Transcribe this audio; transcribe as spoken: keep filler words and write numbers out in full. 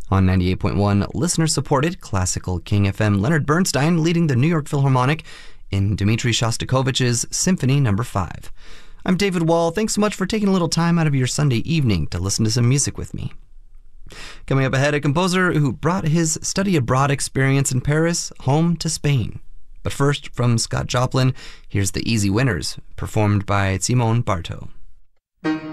On ninety-eight point one, listener-supported Classical King F M, Leonard Bernstein leading the New York Philharmonic in Dmitri Shostakovich's Symphony Number five. I'm David Wall. Thanks so much for taking a little time out of your Sunday evening to listen to some music with me. Coming up ahead, a composer who brought his study abroad experience in Paris home to Spain. But first, from Scott Joplin, here's The Easy Winners, performed by Simone Barto.